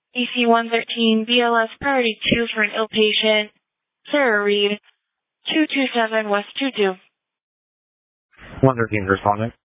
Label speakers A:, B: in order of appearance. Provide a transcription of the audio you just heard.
A: EC-113 BLS priority 2 for an ill patient. Sarah Reed, 227 West 22.
B: 113 responding.